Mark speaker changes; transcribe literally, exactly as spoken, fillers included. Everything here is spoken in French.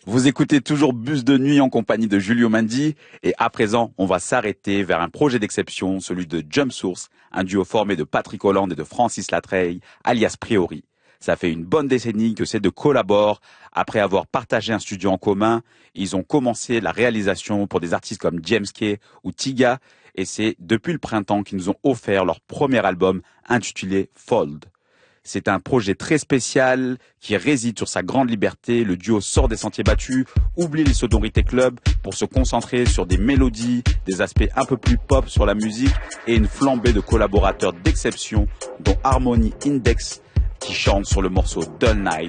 Speaker 1: Vous écoutez toujours Bus de nuit en compagnie de Julio Mandi et à présent, on va s'arrêter vers un projet d'exception, celui de Jump Source, un duo formé de Patrick Hollande et de Francis Latreille, alias Priori. Ça fait une bonne décennie que ces deux collaborent. Après avoir partagé un studio en commun, ils ont commencé la réalisation pour des artistes comme James Kay ou Tiga et c'est depuis le printemps qu'ils nous ont offert leur premier album intitulé Fold. C'est un projet très spécial qui réside sur sa grande liberté. Le duo sort des sentiers battus, oublie les sonorités club pour se concentrer sur des mélodies, des aspects un peu plus pop sur la musique et une flambée de collaborateurs d'exception dont Harmony Index qui chante sur le morceau Dull Knife.